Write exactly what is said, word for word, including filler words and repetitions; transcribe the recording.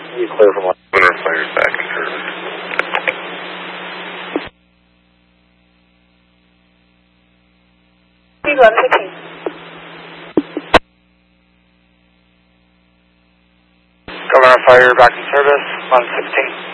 You clear from one. Winter Fire's back in service. one fifteen. Governor Fire back in service, one sixteen.